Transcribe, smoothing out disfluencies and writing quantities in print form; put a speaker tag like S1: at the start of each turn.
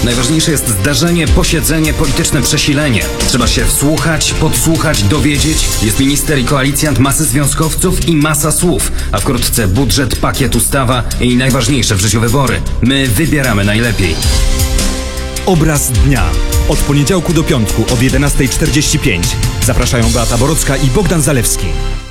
S1: Najważniejsze jest zdarzenie, posiedzenie, polityczne przesilenie. Trzeba się wsłuchać, podsłuchać, dowiedzieć. Jest minister i koalicjant, masy związkowców i masa słów. A wkrótce budżet, pakiet, ustawa i najważniejsze w życiu wybory. My wybieramy najlepiej.
S2: Obraz dnia. Od poniedziałku do piątku od 11:45. Zapraszają Beata Borocka i Bogdan Zalewski.